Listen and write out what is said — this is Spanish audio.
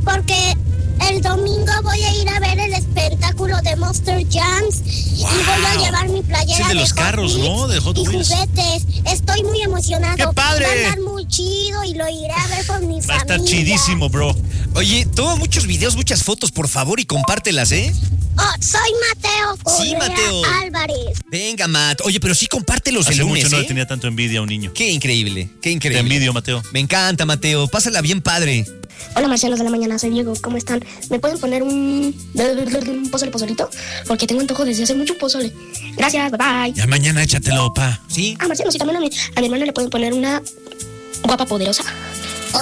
porque el domingo voy a ir a ver el espectáculo de Monster Jams y voy a llevar mi playera es de los carros, ¿no? De Hot Wheels. Y juguetes. Estoy muy emocionado. ¡Qué padre! Va a estar muy chido y lo iré a ver con mi familia. Va a estar chidísimo, bro. Oye, toma muchos videos, muchas fotos, por favor, y compártelas, ¿eh? Soy Mateo Correa Sí, Mateo. Álvarez. Venga, Matt. Oye, pero sí compártelos Hace el lunes, mucho no ¿eh? le tenía tanto envidia a un niño. Qué increíble, qué Te increíble. envidio, Mateo. Me encanta, Mateo. Pásala bien padre. Hola, marcianos de la mañana, soy Diego, ¿cómo están? ¿Me pueden poner un pozolito? Porque tengo antojo desde hace mucho pozole. Gracias, bye bye. Ya mañana échatelo, pa. ¿Sí? Marcianos, y también a mi hermana le pueden poner una guapa poderosa.